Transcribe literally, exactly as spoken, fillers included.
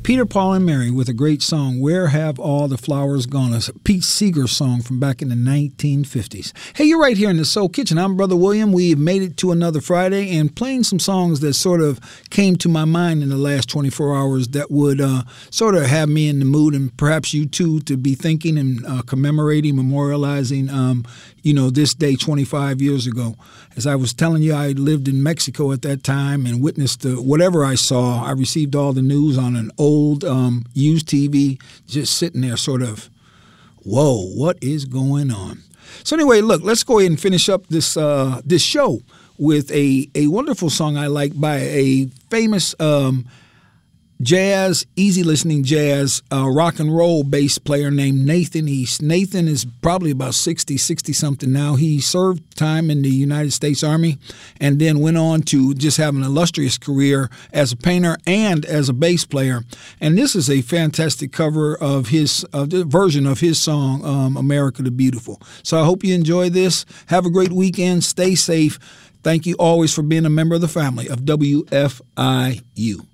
Peter, Paul, and Mary with a great song, Where Have All the Flowers Gone? A Pete Seeger song from back in the nineteen fifties. Hey, you're right here in the Soul Kitchen. I'm Brother William. We've made it to another Friday and playing some songs that sort of came to my mind in the last twenty-four hours that would uh, sort of have me in the mood, and perhaps you too, to be thinking and uh, commemorating, memorializing, um, you know, this day twenty-five years ago. As I was telling you, I lived in Mexico at that time and witnessed the, whatever I saw. I received all the news on an old um, used T V, just sitting there sort of, whoa, what is going on? So anyway, look, let's go ahead and finish up this uh, this show with a, a wonderful song I like by a famous um, jazz, easy listening jazz, uh, rock and roll bass player named Nathan East. Nathan is probably about sixty, sixty-something now. He served time in the United States Army and then went on to just have an illustrious career as a painter and as a bass player. And this is a fantastic cover of his of the version of his song, um, America the Beautiful. So I hope you enjoy this. Have a great weekend. Stay safe. Thank you always for being a member of the family of W F I U.